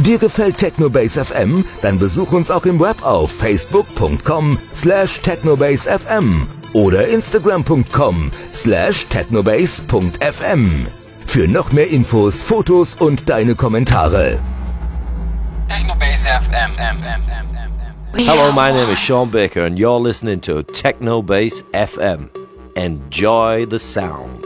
Dir gefällt Technobase FM? Dann besuch uns auch im Web auf facebook.com/technobasefm oder instagram.com/technobase.fm. Für noch mehr Infos, Fotos und deine Kommentare. Technobase FM. Hello, my name is Sean Baker, and you're listening to Technobase FM. Enjoy the sound.